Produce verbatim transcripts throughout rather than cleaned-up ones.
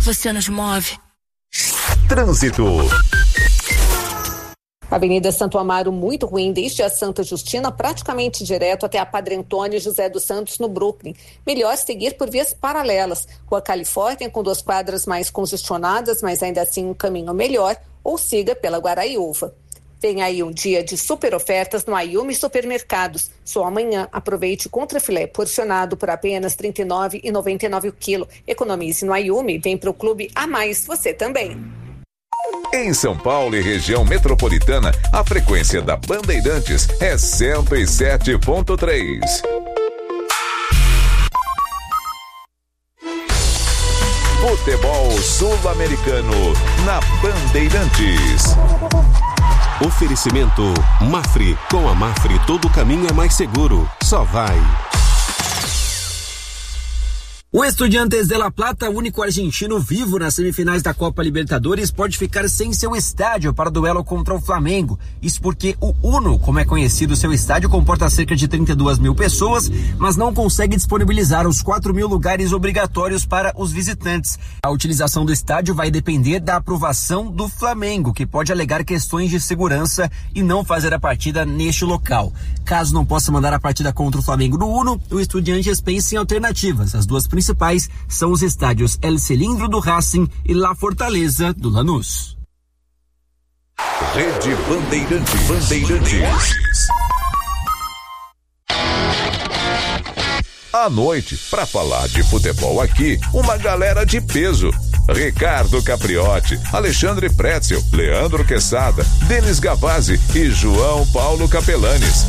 você nos move. Trânsito. Avenida Santo Amaro muito ruim desde a Santa Justina, praticamente direto até a Padre Antônio José dos Santos no Brooklyn. Melhor seguir por vias paralelas. Rua Califórnia com duas quadras mais congestionadas, mas ainda assim um caminho melhor, ou siga pela Guaraíuva. Vem aí um dia de super ofertas no Ayumi Supermercados. Só amanhã aproveite contrafilé porcionado por apenas trinta e nove reais e noventa e nove centavos o quilo. Economize no Ayumi, vem para o Clube a Mais, você também. Em São Paulo e região metropolitana, a frequência da Bandeirantes é cento e sete ponto três. Futebol Sul-Americano na Bandeirantes. Oferecimento Mafre. Com a Mafre todo caminho é mais seguro. Só vai. O Estudiantes de La Plata, único argentino vivo nas semifinais da Copa Libertadores, pode ficar sem seu estádio para o duelo contra o Flamengo. Isso porque o Uno, como é conhecido, seu estádio comporta cerca de trinta e duas mil pessoas, mas não consegue disponibilizar os quatro mil lugares obrigatórios para os visitantes. A utilização do estádio vai depender da aprovação do Flamengo, que pode alegar questões de segurança e não fazer a partida neste local. Caso não possa mandar a partida contra o Flamengo no Uno, o Estudiantes pensa em alternativas. As duas principais são os estádios El Cilindro do Racing e La Fortaleza do Lanús. Rede Bandeirantes. Bandeirantes. À noite, para falar de futebol aqui, uma galera de peso. Ricardo Capriotti, Alexandre Pretzel, Leandro Quesada, Denis Gavazzi e João Paulo Capelanes.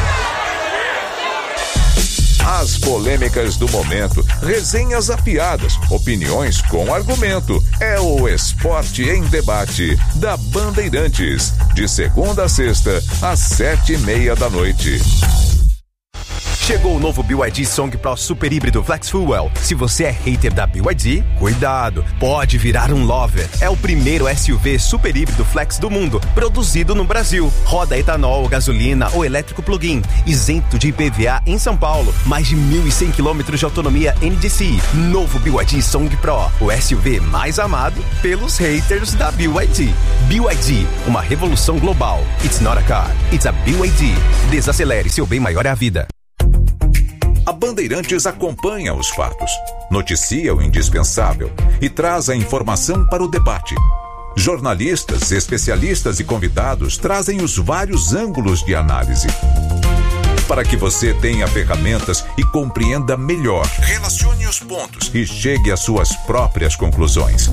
As polêmicas do momento, resenhas afiadas, opiniões com argumento. É o Esporte em Debate da Bandeirantes, de segunda a sexta, às sete e meia da noite. Chegou o novo B Y D Song Pro Super Híbrido Flex Fuel. Se você é hater da B Y D, cuidado, pode virar um lover. É o primeiro S U V super híbrido flex do mundo, produzido no Brasil. Roda etanol, gasolina ou elétrico plug-in, isento de I P V A em São Paulo. Mais de mil e cem quilômetros de autonomia N D C I. Novo B Y D Song Pro, o S U V mais amado pelos haters da B Y D. B Y D, uma revolução global. It's not a car, it's a B Y D. Desacelere, seu bem maior é a vida. A Bandeirantes acompanha os fatos, noticia o indispensável e traz a informação para o debate. Jornalistas, especialistas e convidados trazem os vários ângulos de análise, para que você tenha ferramentas e compreenda melhor, relacione os pontos e chegue às suas próprias conclusões.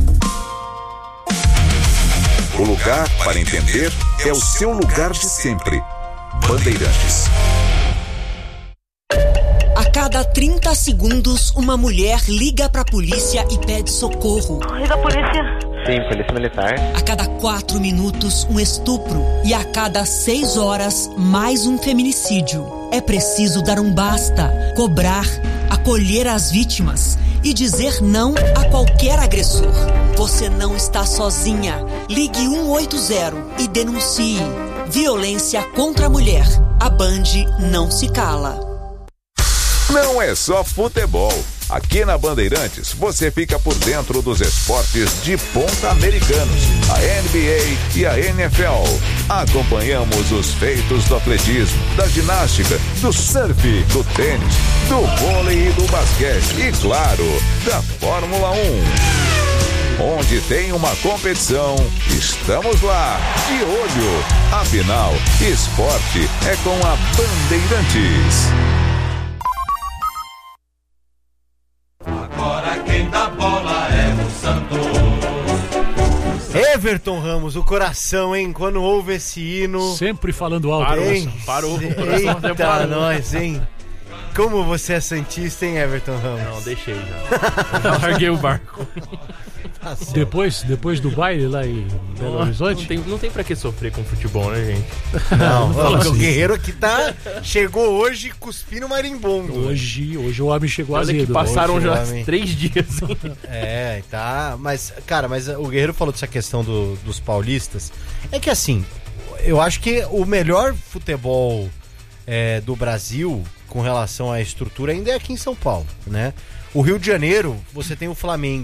O lugar para entender é o seu lugar de sempre. Bandeirantes. A cada trinta segundos, uma mulher liga pra polícia e pede socorro. Liga a polícia. Sim, polícia militar. A cada quatro minutos, um estupro. E a cada seis horas, mais um feminicídio. É preciso dar um basta, cobrar, acolher as vítimas e dizer não a qualquer agressor. Você não está sozinha. Ligue um oito zero e denuncie. Violência contra a mulher. A Band não se cala. Não é só futebol. Aqui na Bandeirantes, você fica por dentro dos esportes de ponta americanos, a N B A e a N F L. Acompanhamos os feitos do atletismo, da ginástica, do surf, do tênis, do vôlei e do basquete e, claro, da Fórmula um. Onde tem uma competição, estamos lá, de olho. Afinal, esporte é com a Bandeirantes. Agora quem dá bola é o Santos. Everton Ramos, o coração, hein? Quando ouve esse hino... Sempre falando alto. Parou, hein? Parou. Eita, nós, hein? Como você é santista, hein, Everton Ramos? Não, deixei já. Já larguei o barco. Tá depois, depois do baile lá em Belo Horizonte? Não tem, não tem pra que sofrer com futebol, né, gente? Não, não fala o assim. Guerreiro aqui tá... Chegou hoje cuspindo marimbondo. Hoje, hoje o homem chegou Olha azedo. que passaram Hoje, já homem. três dias. É, tá... Mas, cara, mas o Guerreiro falou dessa questão do, dos paulistas. É que assim, eu acho que o melhor futebol é, do Brasil com relação à estrutura ainda é aqui em São Paulo, né? O Rio de Janeiro, você tem o Flamengo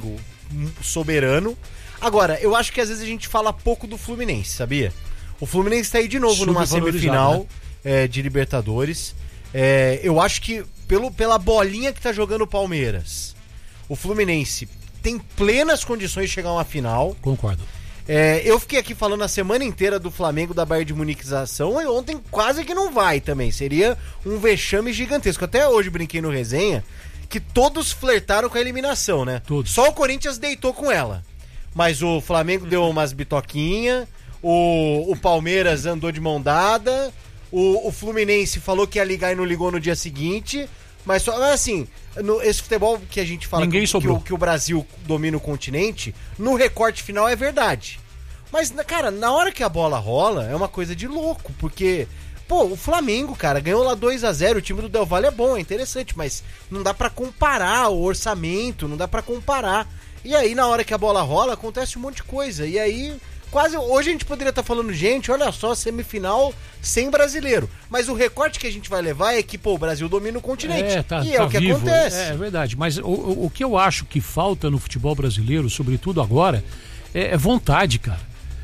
soberano. Agora, eu acho que às vezes a gente fala pouco do Fluminense, sabia? O Fluminense tá aí de novo numa semifinal, né? é, de Libertadores. É, eu acho que pelo, pela bolinha que tá jogando o Palmeiras, o Fluminense tem plenas condições de chegar a uma final. Concordo. É, eu fiquei aqui falando a semana inteira do Flamengo, da Bayern de Muniquização, e ontem quase que não vai também. Seria um vexame gigantesco. Até hoje brinquei no resenha que todos flertaram com a eliminação, né? Todos. Só o Corinthians deitou com ela. Mas o Flamengo deu umas bitoquinhas, o, o Palmeiras andou de mão dada, o, o Fluminense falou que ia ligar e não ligou no dia seguinte. Mas só assim, no, esse futebol que a gente fala que, que, o, que o Brasil domina o continente, no recorte final é verdade. Mas, cara, na hora que a bola rola, é uma coisa de louco, porque, pô, o Flamengo, cara, ganhou lá dois a zero, o time do Del Valle é bom, é interessante, mas não dá pra comparar o orçamento, não dá pra comparar. E aí, na hora que a bola rola, acontece um monte de coisa, e aí... Quase, hoje a gente poderia estar falando, gente, olha só, semifinal sem brasileiro. Mas o recorte que a gente vai levar é que, pô, o Brasil domina o continente. É, tá, e é tá o que vivo. acontece. É, é verdade, mas o, o que eu acho que falta no futebol brasileiro, sobretudo agora, é, é vontade, cara.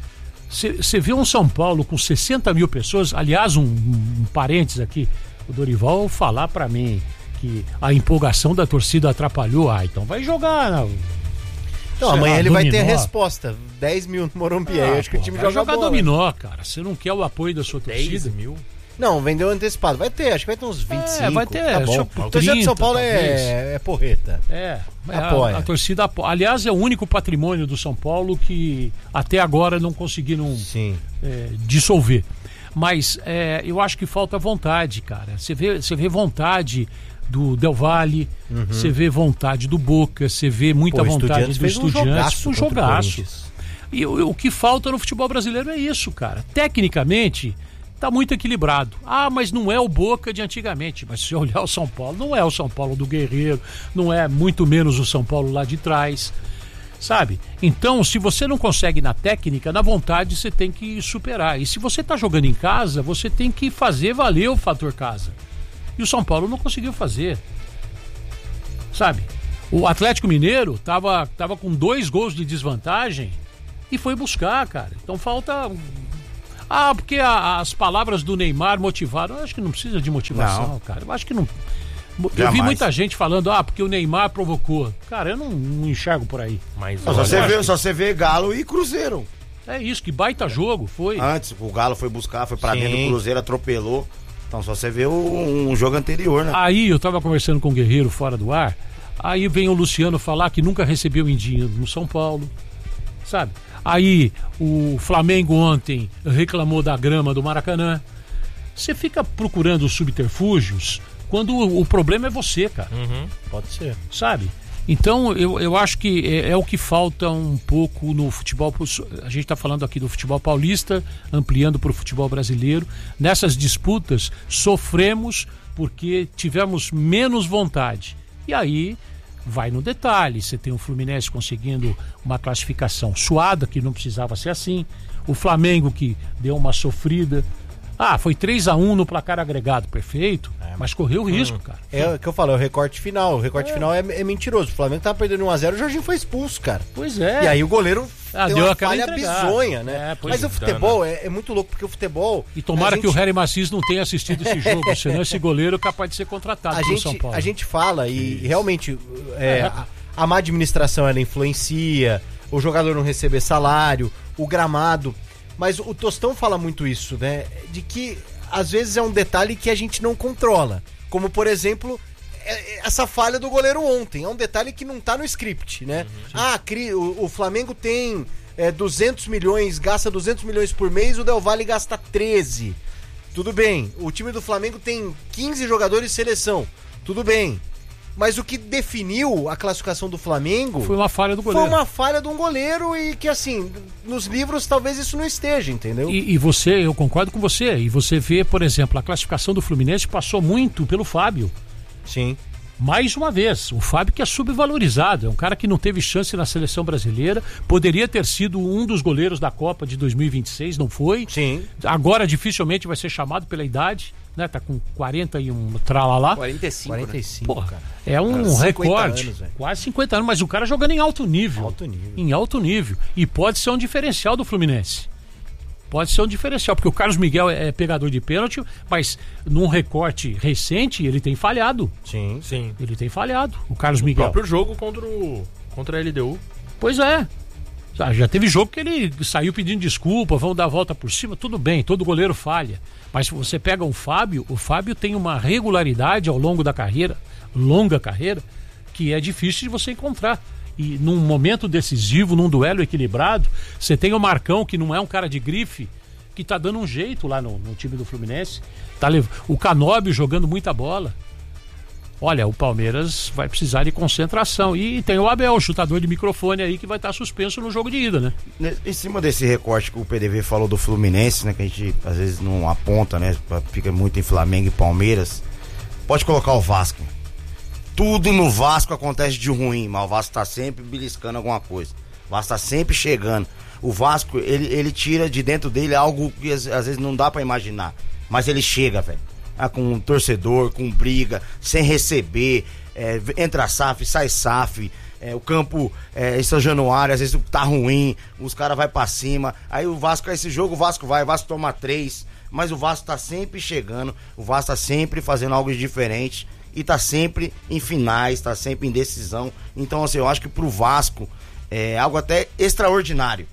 Você vê um São Paulo com sessenta mil pessoas, aliás, um, um, um parênteses aqui, o Dorival falar pra mim que a empolgação da torcida atrapalhou, ah, então vai jogar... Não. Então, amanhã lá, ele dominó. Vai ter a resposta. dez mil no Morumbi. Ah, acho que pô, o time vai joga jogar bola. Dominó, cara. Você não quer o apoio da sua torcida? dez mil? Não, vendeu antecipado. Vai ter, acho que vai ter uns vinte e cinco. É, vai ter. Tá bom. trinta, o torcida de São Paulo é, é porreta. É, apoia. A, a torcida apoia. Aliás, é o único patrimônio do São Paulo que até agora não conseguiram é, dissolver. Mas é, eu acho que falta vontade, cara. Você vê, você vê vontade do Del Valle, você uhum. vê vontade do Boca, você vê muita Pô, vontade do Estudiantes, um jogaço. E o, o que falta no futebol brasileiro é isso, cara. Tecnicamente, tá muito equilibrado. Ah, mas não é o Boca de antigamente. Mas se olhar o São Paulo, não é o São Paulo do Guerreiro, não é muito menos o São Paulo lá de trás, sabe? Então, se você não consegue na técnica, na vontade você tem que superar. E se você tá jogando em casa, você tem que fazer valer o fator casa. E o São Paulo não conseguiu fazer. Sabe? O Atlético Mineiro tava, tava com dois gols de desvantagem e foi buscar, cara. Então falta... Ah, porque a, as palavras do Neymar motivaram. Eu acho que não precisa de motivação, não. cara. Eu acho que não... Eu Jamais. vi muita gente falando, ah, porque o Neymar provocou. Cara, eu não, não enxergo por aí. Mas só você vê, que... só você vê Galo e Cruzeiro. É isso, que baita jogo foi. Antes, o Galo foi buscar, foi pra Sim. dentro do Cruzeiro, atropelou. Então só você vê o, um jogo anterior, né? Aí eu tava conversando com o Guerreiro fora do ar, aí vem o Luciano falar que nunca recebeu indinho no São Paulo, sabe? Aí o Flamengo ontem reclamou da grama do Maracanã. Você fica procurando subterfúgios quando o, o problema é você, cara. Uhum, pode ser. Sabe? Então eu, eu acho que é, é o que falta um pouco no futebol. A gente está falando aqui do futebol paulista, ampliando para o futebol brasileiro. Nessas disputas sofremos porque tivemos menos vontade. E aí vai no detalhe. Você tem o Fluminense conseguindo uma classificação suada, que não precisava ser assim. O Flamengo que deu uma sofrida. Ah, foi três a um no placar agregado, perfeito, é, mas correu o risco, cara. É o que eu falo, é o recorte final. O recorte é. final é, é mentiroso. O Flamengo tava perdendo um a zero, o Jorginho foi expulso, cara. Pois é. E aí o goleiro ah, deu, deu uma falha bizonha, né? É, mas o futebol é, é muito louco, porque o futebol... E tomara gente... que o Harry Macis não tenha assistido esse jogo, senão esse goleiro é capaz de ser contratado pelo São Paulo. A gente fala e Isso. realmente é, a, a má administração ela influencia, o jogador não receber salário, o gramado... Mas o Tostão fala muito isso, né? De que às vezes é um detalhe que a gente não controla. Como, por exemplo, essa falha do goleiro ontem. É um detalhe que não tá no script, né? Uhum, ah, o, o Flamengo tem é, duzentos milhões, gasta duzentos milhões por mês, o Del Valle gasta treze. Tudo bem. O time do Flamengo tem quinze jogadores de seleção. Tudo bem. Mas o que definiu a classificação do Flamengo... Foi uma falha do goleiro. Foi uma falha de um goleiro e que, assim, nos livros talvez isso não esteja, entendeu? E, e você, eu concordo com você. E você vê, por exemplo, a classificação do Fluminense passou muito pelo Fábio. Sim. Mais uma vez, o Fábio que é subvalorizado, é um cara que não teve chance na seleção brasileira, poderia ter sido um dos goleiros da Copa de dois mil e vinte e seis, não foi? Sim. Agora dificilmente vai ser chamado pela idade, né? Tá com quarenta e um tralalá. quarenta e cinco, quarenta e cinco, Porra, cara. é um Cara, recorde. anos, quase cinquenta anos, mas o cara jogando em alto nível. Alto nível. Em alto nível. E pode ser um diferencial do Fluminense. Pode ser um diferencial, porque o Carlos Miguel é pegador de pênalti, mas num recorte recente ele tem falhado. Sim. Sim. Ele tem falhado, o Carlos O Miguel. próprio jogo contra, o, contra a L D U. Pois é. Já, já teve jogo que ele saiu pedindo desculpa, vão dar a volta por cima, tudo bem, todo goleiro falha. Mas se você pega o Fábio, o Fábio tem uma regularidade ao longo da carreira, longa carreira, que é difícil de você encontrar. E num momento decisivo, num duelo equilibrado, você tem o Marcão, que não é um cara de grife, que tá dando um jeito lá no, no time do Fluminense. Tá lev... O Canóbio jogando muita bola. Olha, o Palmeiras vai precisar de concentração. E tem o Abel, chutador de microfone aí, que vai estar suspenso no jogo de ida, né? Em cima desse recorte que o P D V falou do Fluminense, né? Que a gente às vezes não aponta, né? Fica muito em Flamengo e Palmeiras. Pode colocar o Vasco. Tudo no Vasco acontece de ruim, mas o Vasco tá sempre beliscando alguma coisa. O Vasco tá sempre chegando. O Vasco, ele, ele tira de dentro dele algo que às, às vezes não dá pra imaginar. Mas ele chega, velho. Ah, com um torcedor, com briga, sem receber. É, entra S A F, sai S A F. É, o campo é, em São Januário, às vezes tá ruim. Os caras vai pra cima. Aí o Vasco, esse jogo, o Vasco vai, o Vasco toma três. Mas o Vasco tá sempre chegando. O Vasco tá sempre fazendo algo diferente. E tá sempre em finais, tá sempre em decisão. Então, assim, eu acho que pro Vasco é algo até extraordinário.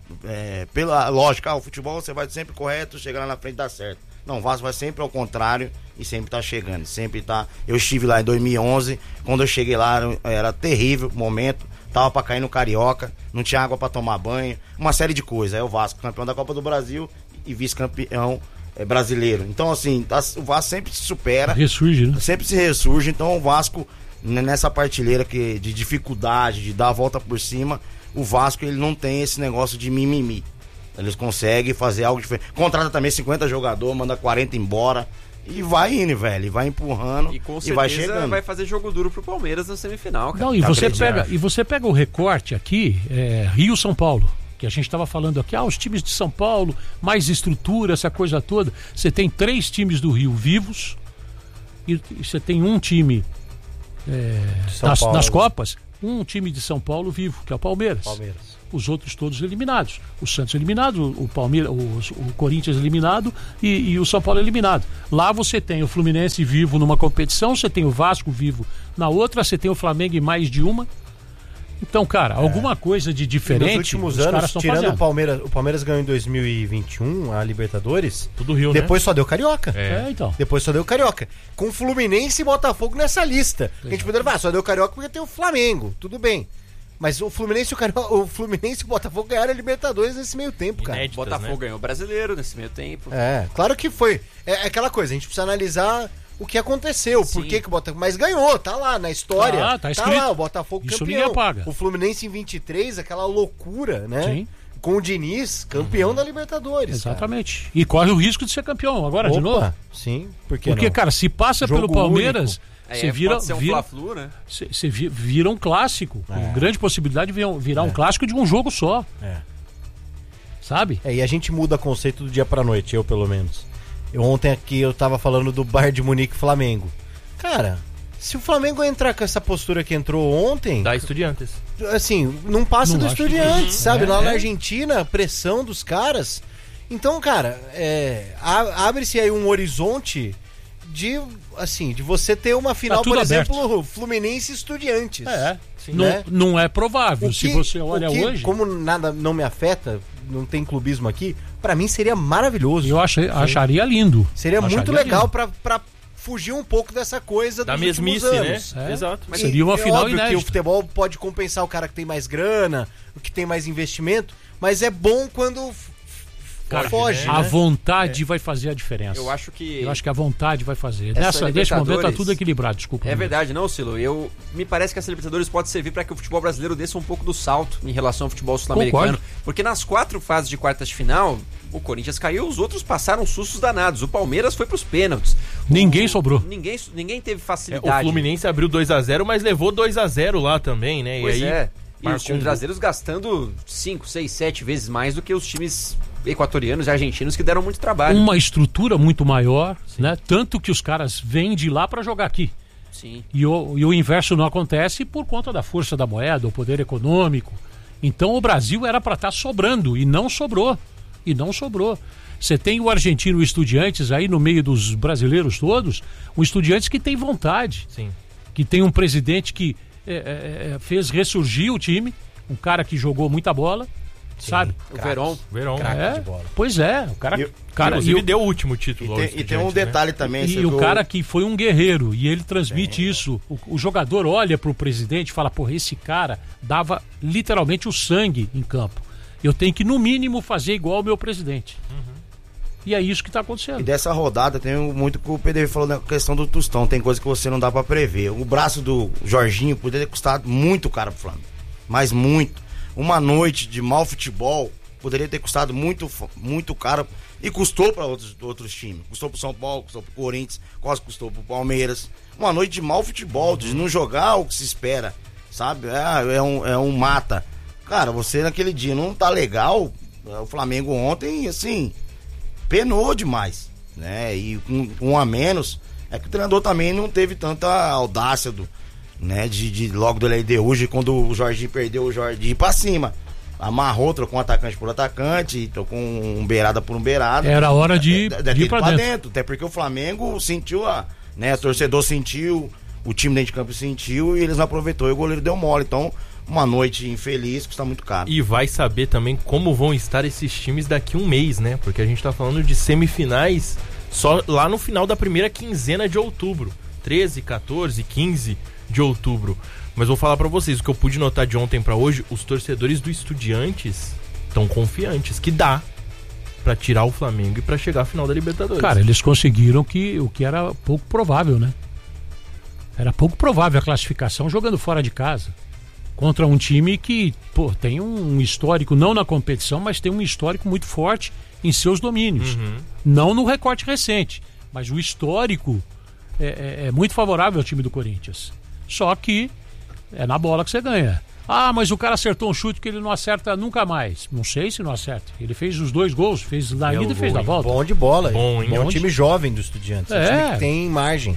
É, pela lógica, ah, o futebol você vai sempre correto, chegar lá na frente dá certo. Não, o Vasco vai sempre ao contrário e sempre tá chegando, sempre tá... Eu estive lá em dois mil e onze, quando eu cheguei lá era, era terrível o momento, tava pra cair no Carioca, não tinha água pra tomar banho, uma série de coisas. Aí o Vasco, campeão da Copa do Brasil e vice-campeão é, brasileiro. Então, assim, tá, o Vasco sempre se supera. Ressurge, né? Sempre se ressurge, então o Vasco, nessa partilheira que, de dificuldade, de dar a volta por cima, o Vasco ele não tem esse negócio de mimimi. Eles conseguem fazer algo diferente. Contrata também cinquenta jogadores, manda quarenta embora e vai indo, velho. E vai empurrando e, com e vai chegando. certeza vai fazer jogo duro pro Palmeiras na semifinal, cara. Não, e, Tá você acreditando. pega, e você pega o recorte aqui, é, Rio-São Paulo, que a gente estava falando aqui, ah, os times de São Paulo, mais estrutura, essa coisa toda. Você tem três times do Rio vivos e, e você tem um time é, nas, nas Copas, um time de São Paulo vivo, que é o Palmeiras. Palmeiras. Os outros todos eliminados. O Santos eliminado, o Palmeiras, o, o Corinthians eliminado e, e o São Paulo eliminado. Lá você tem o Fluminense vivo numa competição, você tem o Vasco vivo na outra, você tem o Flamengo em mais de uma. Então, cara, é. alguma coisa de diferente. Nos últimos os anos, tirando fazendo. o Palmeiras, o Palmeiras ganhou em dois mil e vinte e um a Libertadores. Tudo Rio, Depois né? só deu Carioca. É, então. Depois só deu Carioca. Com Fluminense e Botafogo nessa lista. É. A gente poderia falar, só deu Carioca porque tem o Flamengo. Tudo bem. Mas o Fluminense e o, Carioca, o Fluminense e o Botafogo ganharam a Libertadores nesse meio tempo, cara. O Botafogo, né? Ganhou o Brasileiro nesse meio tempo. É, claro que foi. É, é aquela coisa, a gente precisa analisar o que aconteceu, Sim. por que que o Botafogo... Mas ganhou, tá lá na história. Ah, tá escrito. Tá lá, o Botafogo Isso campeão. ninguém apaga. O Fluminense em vinte e três, aquela loucura, né? Sim. Com o Diniz, campeão uhum. da Libertadores. Exatamente. Cara. E corre o risco de ser campeão agora, Opa, de novo. Sim, por que Porque, não? cara, se passa Jogo pelo Palmeiras... único. Você é, vira, pode ser um vira, Fla-Flu, né? Você vira um clássico, é. com grande possibilidade de virar, virar é. um clássico de um jogo só. É. Sabe? É, e a gente muda conceito do dia pra noite, eu pelo menos. Eu, ontem aqui eu tava falando do Bayern de Munique e Flamengo. Cara, se o Flamengo entrar com essa postura que entrou ontem... Da Estudiantes. Assim, não passa não do Estudiantes, que... sabe? É, Lá é. na Argentina, a pressão dos caras... Então, cara, é, abre-se aí um horizonte... de, assim, de você ter uma final, tá por aberto. exemplo, Fluminense e Estudiantes. É, sim, não, né? não é provável. O Se que, você olha o que, hoje... Como nada não me afeta, não tem clubismo aqui, pra mim seria maravilhoso. Eu achei, acharia lindo. Seria acharia muito legal lindo. pra, pra fugir um pouco dessa coisa da dos mesmice, anos. né? É. Exato. Mas seria uma é final óbvio inédita. que o futebol pode compensar o cara que tem mais grana, o que tem mais investimento, mas é bom quando Cara, foge, a né? vontade é. vai fazer a diferença. Eu acho que... Eu acho que a vontade vai fazer. Essa Nessa, nesse momento tá tudo equilibrado, desculpa. É verdade, não, Silo? Eu, me parece que essa Libertadores pode servir para que o futebol brasileiro desça um pouco do salto em relação ao futebol sul-americano. Porque nas quatro fases de quartas de final, o Corinthians caiu, os outros passaram sustos danados. O Palmeiras foi pros pênaltis. Ninguém o, sobrou. Ninguém, ninguém teve facilidade. É, o Fluminense abriu dois a zero, mas levou dois a zero lá também, né? Pois e aí, é. E os times um... brasileiros gastando cinco, seis, sete vezes mais do que os times equatorianos e argentinos que deram muito trabalho. Uma estrutura muito maior, Sim. né? Tanto que os caras vêm de lá para jogar aqui. Sim. E o, e o inverso não acontece por conta da força da moeda, o poder econômico. Então o Brasil era para estar sobrando e não sobrou. E não sobrou. Você tem o argentino o Estudiantes aí no meio dos brasileiros todos, o Estudiantes que tem vontade. Sim. Que tem um presidente que é, é, fez ressurgir o time, um cara que jogou muita bola. Sim, sabe? O Verón. Verón. É, de bola. Pois é, o cara. E, cara inclusive e deu o último título. E tem, e tem um detalhe né? também. E, e o cara que foi um guerreiro, e ele transmite Bem, isso. O, o jogador olha pro presidente e fala: porra, esse cara dava literalmente o sangue em campo. Eu tenho que, no mínimo, fazer igual o meu presidente. Uhum. E é isso que está acontecendo. E dessa rodada tem muito que o P D V falou na questão do Tostão. Tem coisa que você não dá para prever. O braço do Jorginho poderia ter custado muito caro pro Flamengo. Mas muito. Uma noite de mau futebol poderia ter custado muito, muito caro. E custou para outros, outros times. Custou pro São Paulo, custou pro Corinthians, quase custou pro Palmeiras. Uma noite de mau futebol, de não jogar o que se espera. Sabe? É, é, um, é um mata. Cara, você naquele dia não tá legal. O Flamengo ontem, assim, penou demais, né? E um, um a menos, é que o treinador também não teve tanta audácia do, né? De, de logo do L D hoje, quando o Jorginho perdeu, o Jorginho ir pra cima. Amarrou, trocou um atacante por atacante, trocou um beirada por um beirada. Era hora de, de, de, de ir pra, pra dentro. dentro. Até porque o Flamengo sentiu, a, né? O torcedor sentiu, o time dentro de campo sentiu e eles não aproveitou e o goleiro deu mole. Então, uma noite infeliz, custa muito caro. E vai saber também como vão estar esses times daqui a um mês, né? Porque a gente tá falando de semifinais só lá no final da primeira quinzena de outubro. treze, quatorze, quinze de outubro. Mas vou falar pra vocês, o que eu pude notar de ontem pra hoje, os torcedores do Estudiantes estão confiantes que dá pra tirar o Flamengo e pra chegar à final da Libertadores. Cara, eles conseguiram que, o que era pouco provável, né? Era pouco provável a classificação jogando fora de casa. Contra um time que, pô, tem um histórico, não na competição, mas tem um histórico muito forte em seus domínios. Uhum. Não no recorte recente, mas o histórico é, é, é muito favorável ao time do Corinthians. Só que é na bola que você ganha. Ah, mas o cara acertou um chute que ele não acerta nunca mais. Não sei se não acerta. Ele fez os dois gols, fez da ida e fez da volta. Bom de bola. Bom, hein? É um time jovem do Estudiantes. É um time que tem margem.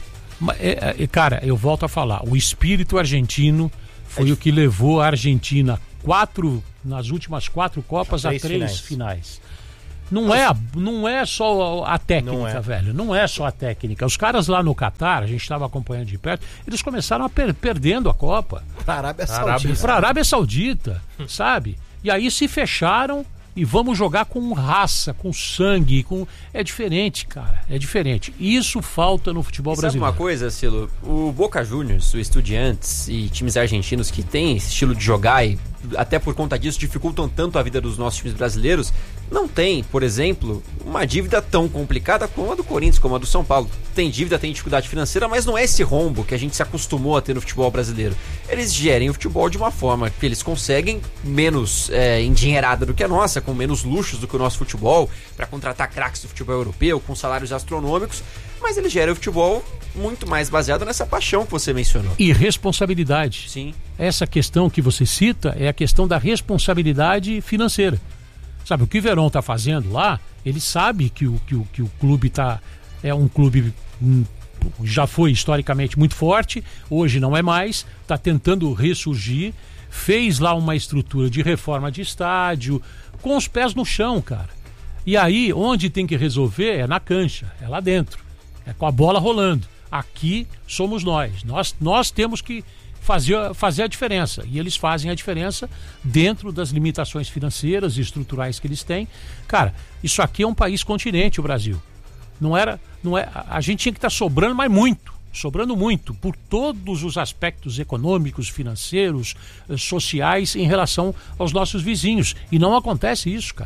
É, é, cara, eu volto a falar. O espírito argentino foi é o que levou a Argentina quatro, nas últimas quatro Copas a três, a três finais. finais. Não, é, não é só a técnica, não é. velho. Não é só a técnica. Os caras lá no Catar, a gente estava acompanhando de perto, eles começaram a per- perdendo a Copa. Para a Arábia Saudita. Para a Arábia Saudita, sabe? E aí se fecharam e vamos jogar com raça, com sangue, com... É diferente, cara. É diferente. Isso falta no futebol e brasileiro. Sabe uma coisa, Silo? O Boca Juniors, o Estudiantes e times argentinos que têm esse estilo de jogar e até por conta disso dificultam tanto a vida dos nossos times brasileiros, não tem, por exemplo, uma dívida tão complicada como a do Corinthians, como a do São Paulo. Tem dívida, tem dificuldade financeira, mas não é esse rombo que a gente se acostumou a ter no futebol brasileiro. Eles gerem o futebol de uma forma que eles conseguem menos é, endinheirada do que a nossa, com menos luxos do que o nosso futebol, para contratar craques do futebol europeu, com salários astronômicos, mas eles gerem o futebol muito mais baseado nessa paixão que você mencionou. E responsabilidade. Sim. Essa questão que você cita é a questão da responsabilidade financeira. Sabe, o que o Verón está fazendo lá, ele sabe que o, que o, que o clube tá, é um clube hum, já foi historicamente muito forte, hoje não é mais, está tentando ressurgir, fez lá uma estrutura de reforma de estádio, com os pés no chão, cara. E aí, onde tem que resolver é na cancha, é lá dentro, é com a bola rolando. Aqui somos nós, nós, nós temos que fazer, fazer a diferença, e eles fazem a diferença dentro das limitações financeiras e estruturais que eles têm. Cara, isso aqui é um país continente, o Brasil. Não era, não é, a gente tinha que estar sobrando, mas muito, sobrando muito, por todos os aspectos econômicos, financeiros, sociais, em relação aos nossos vizinhos. E não acontece isso, cara.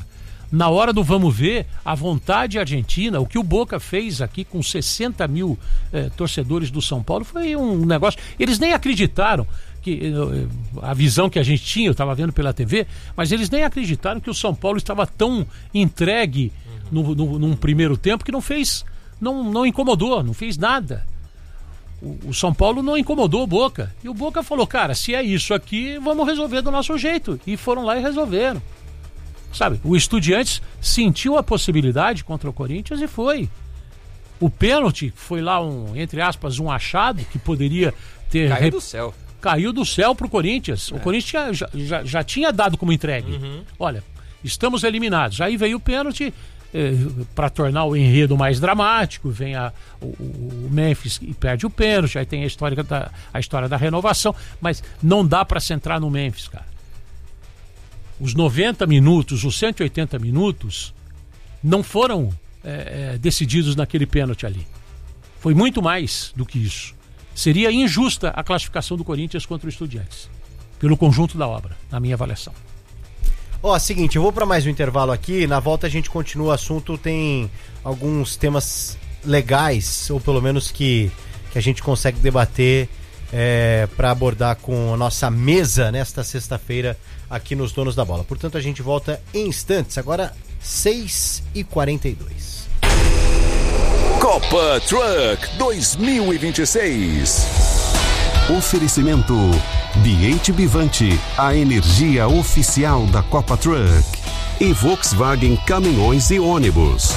Na hora do vamos ver, a vontade argentina, o que o Boca fez aqui com sessenta mil eh, torcedores do São Paulo foi um negócio. Eles nem acreditaram que eh, a visão que a gente tinha, eu estava vendo pela T V, mas eles nem acreditaram que o São Paulo estava tão entregue no, no, num primeiro tempo que não fez, não, não incomodou, não fez nada. O, o São Paulo não incomodou o Boca. E o Boca falou, cara, se é isso aqui, vamos resolver do nosso jeito. E foram lá e resolveram. Sabe, o Estudiantes sentiu a possibilidade contra o Corinthians e foi. O pênalti foi lá, um, entre aspas, um achado que poderia ter... Caiu do céu. Caiu do céu pro Corinthians. É. O Corinthians já, já, já tinha dado como entregue. Uhum. Olha, estamos eliminados. Aí veio o pênalti eh, para tornar o enredo mais dramático. Vem a, o, o Memphis e perde o pênalti. Aí tem a história da, a história da renovação. Mas não dá para centrar no Memphis, cara. Os noventa minutos, os cento e oitenta minutos não foram é, é, decididos naquele pênalti ali. Foi muito mais do que isso. Seria injusta a classificação do Corinthians contra o Estudiantes, pelo conjunto da obra, na minha avaliação. Ó, oh, seguinte, eu vou para mais um intervalo aqui, na volta a gente continua o assunto, tem alguns temas legais, ou pelo menos que, que a gente consegue debater é, para abordar com a nossa mesa nesta sexta-feira aqui nos Donos da Bola. Portanto, a gente volta em instantes, agora seis e quarenta e dois. Copa Truck dois mil e vinte e seis. Oferecimento Biate Bivante, a energia oficial da Copa Truck. E Volkswagen Caminhões e Ônibus.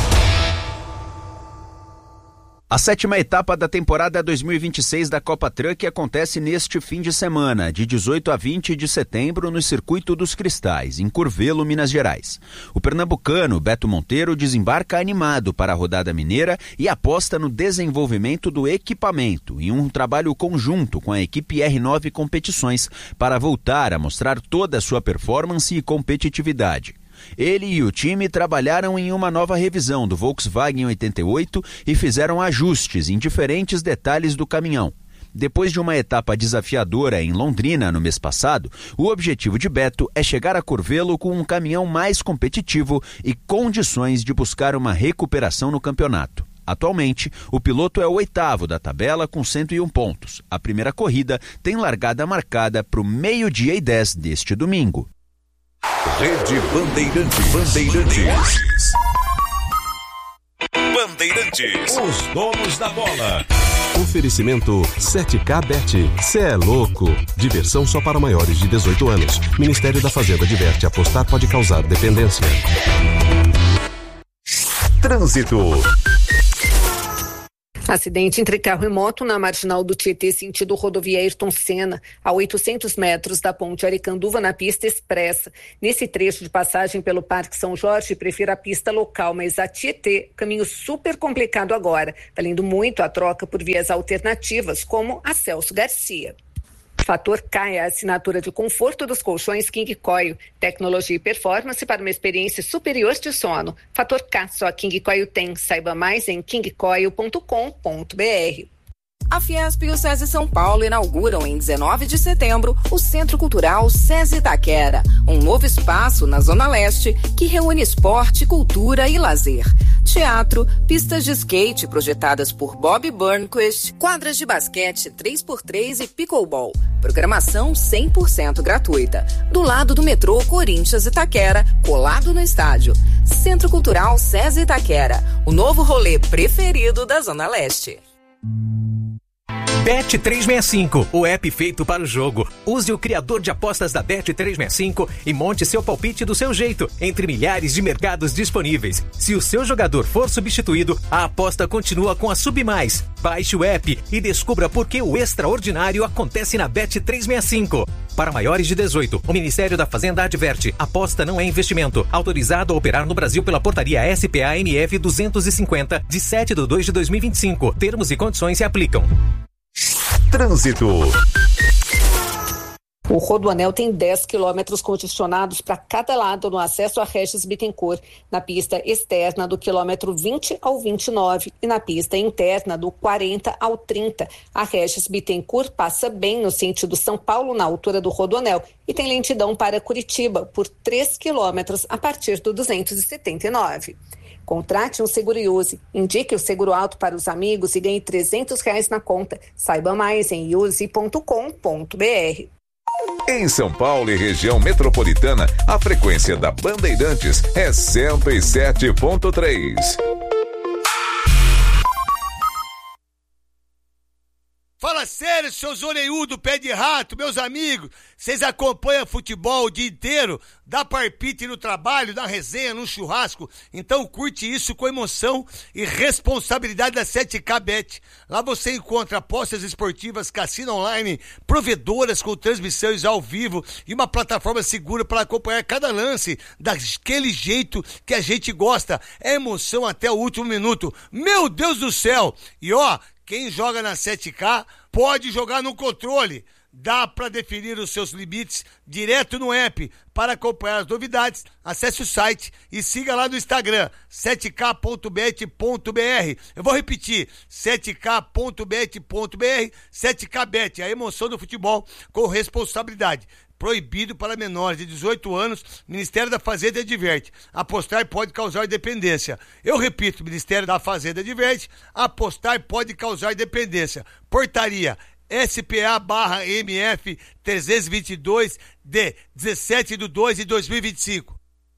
A sétima etapa da temporada dois mil e vinte e seis da Copa Truck acontece neste fim de semana, de dezoito a vinte de setembro, no Circuito dos Cristais, em Curvelo, Minas Gerais. O pernambucano Beto Monteiro desembarca animado para a rodada mineira e aposta no desenvolvimento do equipamento, em um trabalho conjunto com a equipe R nove Competições, para voltar a mostrar toda a sua performance e competitividade. Ele e o time trabalharam em uma nova revisão do Volkswagen oitenta e oito e fizeram ajustes em diferentes detalhes do caminhão. Depois de uma etapa desafiadora em Londrina no mês passado, o objetivo de Beto é chegar a Curvelo com um caminhão mais competitivo e condições de buscar uma recuperação no campeonato. Atualmente, o piloto é o oitavo da tabela com cento e um pontos. A primeira corrida tem largada marcada para o meio-dia e dez deste domingo. Rede Bandeirantes. Bandeirantes. Bandeirantes. Os donos da bola. Oferecimento sete K Bet. Cê é louco. Diversão só para maiores de dezoito anos. Ministério da Fazenda adverte: apostar pode causar dependência. Trânsito. Acidente entre carro e moto na marginal do Tietê, sentido rodovia Ayrton Senna, a oitocentos metros da ponte Aricanduva, na pista expressa. Nesse trecho de passagem pelo Parque São Jorge, prefiro a pista local, mas a Tietê, caminho super complicado agora, valendo muito a troca por vias alternativas, como a Celso Garcia. Fator K é a assinatura de conforto dos colchões King Coil, tecnologia e performance para uma experiência superior de sono. Fator K, só a King Coil tem. Saiba mais em king coil ponto com ponto b r. A Fiesp e o SESI São Paulo inauguram em dezenove de setembro o Centro Cultural SESI Itaquera, um novo espaço na Zona Leste que reúne esporte, cultura e lazer. Teatro, pistas de skate projetadas por Bob Burnquist, quadras de basquete três por três e pickleball. Programação cem por cento gratuita. Do lado do metrô Corinthians Itaquera, colado no estádio. Centro Cultural SESI Itaquera, o novo rolê preferido da Zona Leste. Bet trezentos e sessenta e cinco, o app feito para o jogo. Use o criador de apostas da Bet trezentos e sessenta e cinco e monte seu palpite do seu jeito, entre milhares de mercados disponíveis. Se o seu jogador for substituído, a aposta continua com a Submais. Baixe o app e descubra por que o extraordinário acontece na Bet trezentos e sessenta e cinco. Para maiores de dezoito, o Ministério da Fazenda adverte: aposta não é investimento. Autorizado a operar no Brasil pela portaria S P A N F duzentos e cinquenta, de sete de dois de dois mil e vinte e cinco. Termos e condições se aplicam. Trânsito. O Rodoanel tem dez quilômetros congestionados para cada lado no acesso a Regis Bittencourt, na pista externa do quilômetro vinte ao vinte e nove e na pista interna do quarenta ao trinta. A Regis Bittencourt passa bem no sentido São Paulo, na altura do Rodoanel, e tem lentidão para Curitiba por três quilômetros a partir do duzentos e setenta e nove. Contrate um seguro e use. Indique o seguro alto para os amigos e ganhe trezentos reais na conta. Saiba mais em use ponto com ponto br. Em São Paulo e região metropolitana, a frequência da Bandeirantes é cento e sete ponto três. Fala sério, seus orelhudos, pé de rato, meus amigos. Vocês acompanham futebol o dia inteiro? Dá palpite no trabalho, na resenha, no churrasco? Então curte isso com emoção e responsabilidade da sete K Bet. Lá você encontra apostas esportivas, cassino online, provedoras com transmissões ao vivo e uma plataforma segura para acompanhar cada lance daquele jeito que a gente gosta. É emoção até o último minuto. Meu Deus do céu! E ó, quem joga na sete K pode jogar no controle. Dá para definir os seus limites direto no app. Para acompanhar as novidades, acesse o site e siga lá no Instagram, sete k ponto bet ponto br. Eu vou repetir, sete k ponto bet ponto br, sete K Bet, a emoção do futebol com responsabilidade. Proibido para menores de dezoito anos, Ministério da Fazenda adverte. Apostar pode causar dependência. Eu repito, Ministério da Fazenda adverte. Apostar pode causar dependência. Portaria S P A barra M F trezentos e vinte e dois de dezessete de dois de dois mil e vinte e cinco.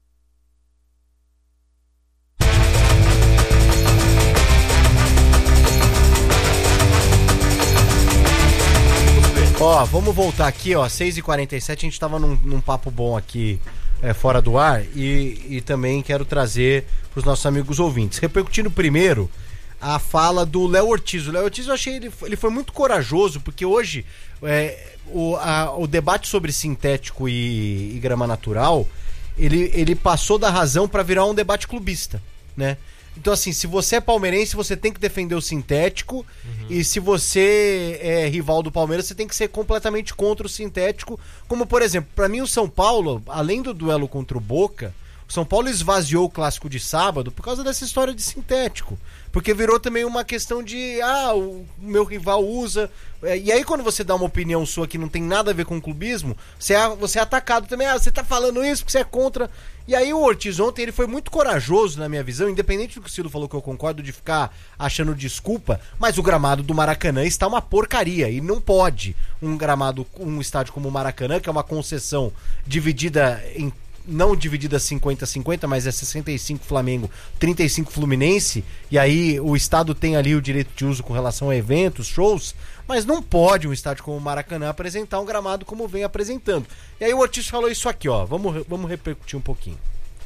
Ó, vamos voltar aqui, ó, seis e quarenta e sete, a gente tava num, num papo bom aqui, é, fora do ar, e, e também quero trazer pros nossos amigos ouvintes. Repercutindo primeiro a fala do Léo Ortiz. O Léo Ortiz, eu achei ele, ele foi muito corajoso, porque hoje é, o, a, o debate sobre sintético e, e grama natural, ele, ele passou da razão para virar um debate clubista, né? Então, assim, se você é palmeirense, você tem que defender o sintético. Uhum. E se você é rival do Palmeiras, você tem que ser completamente contra o sintético. Como, por exemplo, pra mim o São Paulo, além do duelo contra o Boca, o São Paulo esvaziou o clássico de sábado por causa dessa história de sintético. Porque virou também uma questão de, ah, o meu rival usa... E aí quando você dá uma opinião sua que não tem nada a ver com o clubismo, você é, você é atacado também. Ah, você tá falando isso porque você é contra... E aí o Ortiz ontem, ele foi muito corajoso na minha visão, independente do que o Ciro falou, que eu concordo, de ficar achando desculpa, mas o gramado do Maracanã está uma porcaria, e não pode um gramado, um estádio como o Maracanã, que é uma concessão dividida em, não dividida cinquenta a cinquenta, mas é sessenta e cinco Flamengo, trinta e cinco Fluminense, e aí o estado tem ali o direito de uso com relação a eventos, shows, mas não pode um estádio como o Maracanã apresentar um gramado como vem apresentando. E aí o Ortiz falou isso aqui, ó. Vamos, vamos repercutir um pouquinho.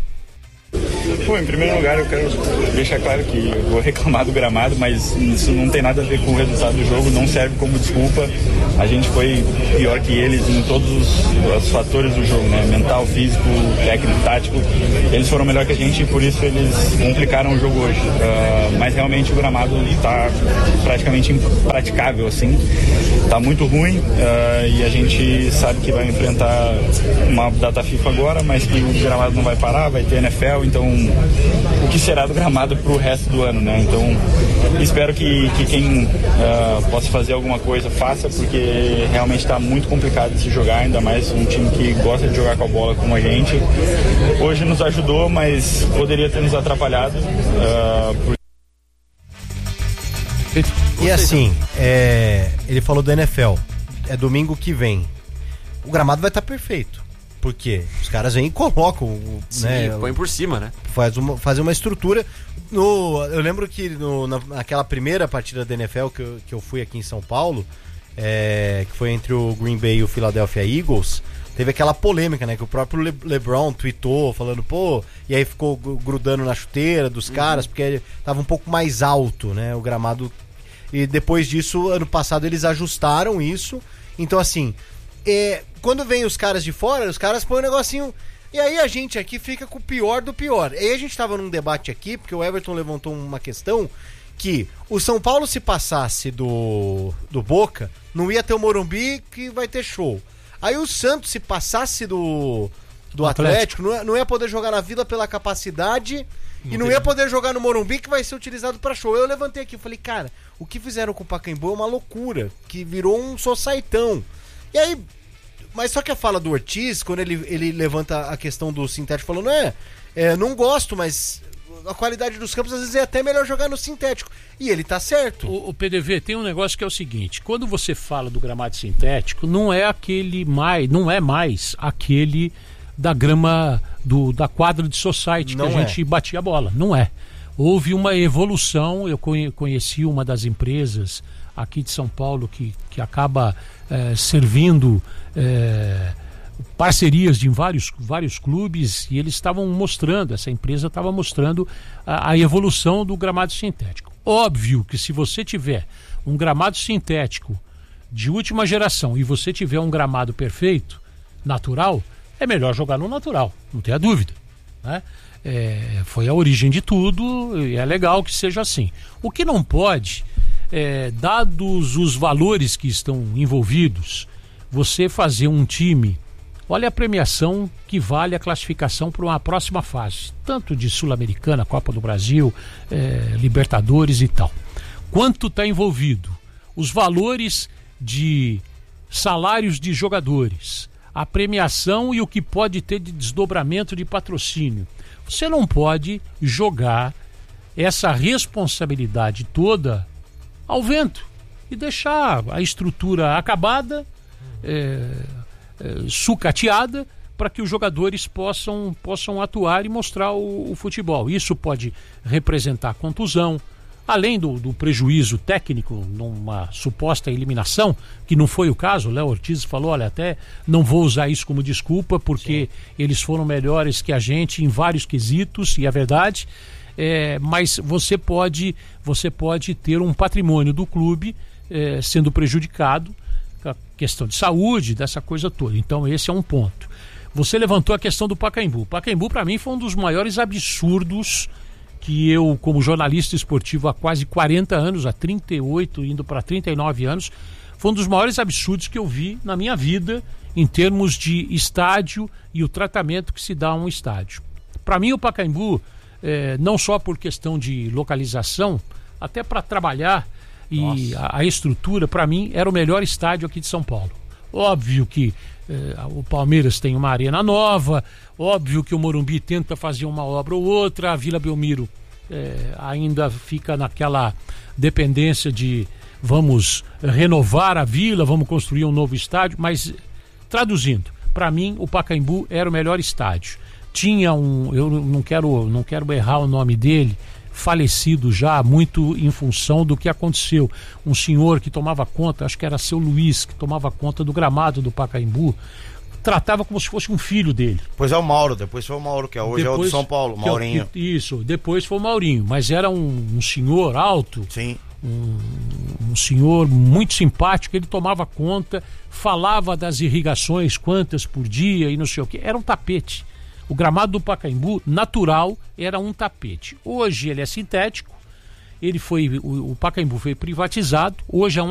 Bom, em primeiro lugar eu quero deixar claro que eu vou reclamar do gramado, mas isso não tem nada a ver com o resultado do jogo, não serve como desculpa. A gente foi pior que eles em todos os, os fatores do jogo, né? Mental, físico, técnico, tático. Eles foram melhor que a gente e por isso eles complicaram o jogo hoje. Uh, mas realmente o gramado está praticamente impraticável, assim. Tá muito ruim uh, e a gente sabe que vai enfrentar uma data FIFA agora, mas que o gramado não vai parar, vai ter N F L, então o que será do gramado pro resto do ano, né? Então espero que, que quem uh, possa fazer alguma coisa faça, porque realmente está muito complicado de se jogar, ainda mais um time que gosta de jogar com a bola como a gente. Hoje nos ajudou, mas poderia ter nos atrapalhado. Uh, por... E assim, é, ele falou do N F L, é domingo que vem. O gramado vai estar perfeito. Por quê? Os caras vêm e colocam. Sim, né, põe por cima, né? Faz uma, fazem uma estrutura. No, eu lembro que no, na, naquela primeira partida da N F L que eu, que eu fui aqui em São Paulo, é, que foi entre o Green Bay e o Philadelphia Eagles, teve aquela polêmica, né? Que o próprio Le- LeBron tweetou falando, pô, e aí ficou grudando na chuteira dos caras, uhum. porque ele tava um pouco mais alto, né? O gramado. E depois disso, ano passado, eles ajustaram isso. Então, assim, é, quando vem os caras de fora, os caras põem um negocinho. E aí a gente aqui fica com o pior do pior. E aí a gente tava num debate aqui, porque o Everton levantou uma questão que o São Paulo, se passasse do, do Boca, não ia ter o Morumbi, que vai ter show. Aí o Santos, se passasse do, do Atlético, Atlético não, não ia poder jogar na Vila pela capacidade não e não ia poder jogar no Morumbi, que vai ser utilizado pra show. Eu levantei aqui e falei, cara, o que fizeram com o Pacaembu é uma loucura, que virou um societão. E aí, mas só que a fala do Ortiz, quando ele, ele levanta a questão do sintético, falando, é, é, não gosto, mas a qualidade dos campos às vezes é até melhor jogar no sintético. E ele tá certo. O, o P D V tem um negócio que é o seguinte, quando você fala do gramado sintético, não é aquele mais, não é mais aquele da grama do, da quadra de society que não a gente é. batia a bola. Não é. Houve uma evolução, eu conheci uma das empresas aqui de São Paulo que, que acaba é, servindo é, parcerias de vários, vários clubes, e eles estavam mostrando, essa empresa estava mostrando a, a evolução do gramado sintético. Óbvio que se você tiver um gramado sintético de última geração e você tiver um gramado perfeito, natural, é melhor jogar no natural, não tenha dúvida, né? É, foi a origem de tudo e é legal que seja assim. O que não pode, é, dados os valores que estão envolvidos, você fazer um time, olha a premiação que vale a classificação para uma próxima fase, tanto de Sul-Americana, Copa do Brasil, é, Libertadores e tal. Quanto está envolvido? Os valores de salários de jogadores, a premiação e o que pode ter de desdobramento de patrocínio. Você não pode jogar essa responsabilidade toda ao vento e deixar a estrutura acabada, é, é, sucateada, para que os jogadores possam, possam atuar e mostrar o, o futebol. Isso pode representar contusão, além do, do prejuízo técnico numa suposta eliminação, que não foi o caso. O Léo Ortiz falou, olha, até não vou usar isso como desculpa, porque Sim. eles foram melhores que a gente em vários quesitos, e é verdade, é, mas você pode, você pode ter um patrimônio do clube é, sendo prejudicado, a questão de saúde, dessa coisa toda. Então esse é um ponto. Você levantou a questão do Pacaembu. O Pacaembu, para mim, foi um dos maiores absurdos que eu, como jornalista esportivo há quase quarenta anos, há trinta e oito, indo para trinta e nove anos, foi um dos maiores absurdos que eu vi na minha vida em termos de estádio e o tratamento que se dá a um estádio. Para mim, o Pacaembu, é, não só por questão de localização, até para trabalhar e a, a estrutura, para mim, era o melhor estádio aqui de São Paulo. Óbvio que eh, o Palmeiras tem uma arena nova, óbvio que o Morumbi tenta fazer uma obra ou outra, a Vila Belmiro eh, ainda fica naquela dependência de vamos renovar a Vila, vamos construir um novo estádio, mas traduzindo, para mim o Pacaembu era o melhor estádio. Tinha um, eu não quero, não quero errar o nome dele, falecido já, muito em função do que aconteceu. Um senhor que tomava conta, acho que era seu Luiz, que tomava conta do gramado do Pacaembu, tratava como se fosse um filho dele. Pois é o Mauro, depois foi o Mauro, que hoje depois, é o de São Paulo, Maurinho. Que, isso, depois foi o Maurinho, mas era um, um senhor alto, Sim. Um, um senhor muito simpático, ele tomava conta, falava das irrigações, quantas por dia e não sei o que, era um tapete. O gramado do Pacaembu, natural, era um tapete. Hoje ele é sintético, ele foi, o, o Pacaembu foi privatizado, hoje é um